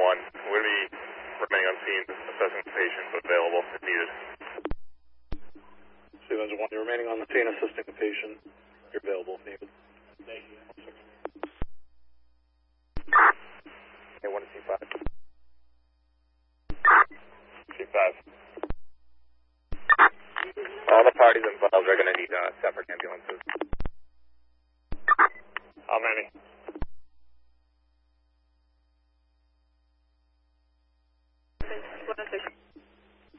Would be remaining on scene, assessing the patient, but available if needed. C-Engine 1, you're remaining on the scene, assisting the patient. You're available if needed. Thank you. Okay, 1 to C5. C5. All the parties involved are going to need separate ambulances. How many?